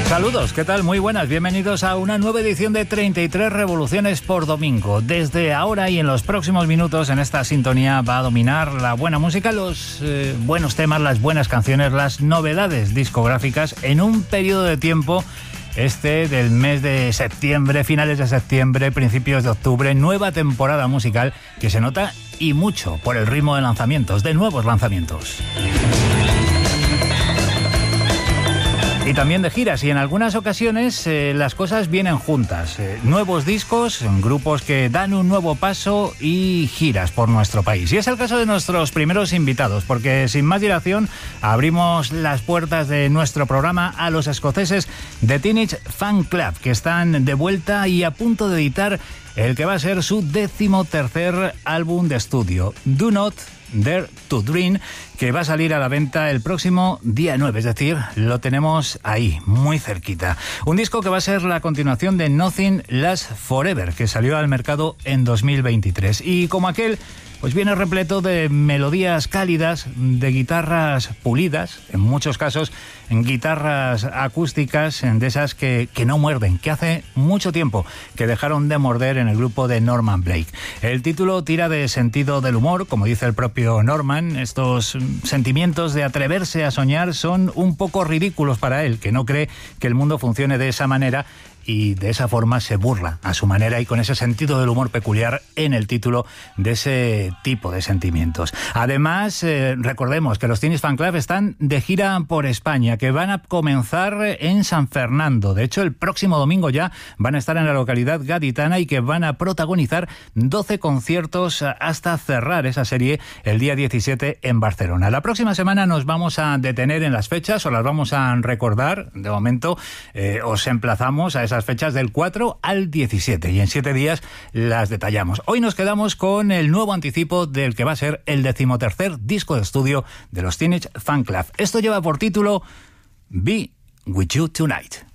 Saludos, ¿qué tal? Muy buenas, bienvenidos a una nueva edición de 33 Revoluciones por Domingo. Desde ahora y en los próximos minutos en esta sintonía va a dominar la buena música, los buenos temas, las buenas canciones, las novedades discográficas en un periodo de tiempo del mes de septiembre, finales de septiembre, principios de octubre, nueva temporada musical que se nota y mucho por el ritmo de lanzamientos, de nuevos lanzamientos. Y también de giras, y en algunas ocasiones las cosas vienen juntas. Nuevos discos, grupos que dan un nuevo paso y giras por nuestro país. Y es el caso de nuestros primeros invitados, porque sin más dilación abrimos las puertas de nuestro programa a los escoceses de Teenage Fan Club, que están de vuelta y a punto de editar el que va a ser su 13º álbum de estudio, Do Not Dare to Dream, que va a salir a la venta el próximo día 9, es decir, lo tenemos ahí, muy cerquita. Un disco que va a ser la continuación de Nothing Lasts Forever, que salió al mercado en 2023. Y como aquel, pues viene repleto de melodías cálidas, de guitarras pulidas, en muchos casos en guitarras acústicas, de esas que no muerden, que hace mucho tiempo que dejaron de morder en el grupo de Norman Blake. El título tira de sentido del humor, como dice el propio Norman. Estos sentimientos de atreverse a soñar son un poco ridículos para él, que no cree que el mundo funcione de esa manera, y de esa forma se burla a su manera y con ese sentido del humor peculiar en el título de ese tipo de sentimientos. Además, recordemos que los Teenage Fan Club están de gira por España, que van a comenzar en San Fernando. De hecho, el próximo domingo ya van a estar en la localidad gaditana y que van a protagonizar 12 conciertos hasta cerrar esa serie el día 17 en Barcelona. La próxima semana nos vamos a detener en las fechas, o las vamos a recordar. De momento, os emplazamos a esas fechas del 4 al 17 y en 7 días las detallamos. Hoy nos quedamos con el nuevo anticipo del que va a ser el 13º disco de estudio de los Teenage Fan Club. Esto lleva por título Be With You Tonight.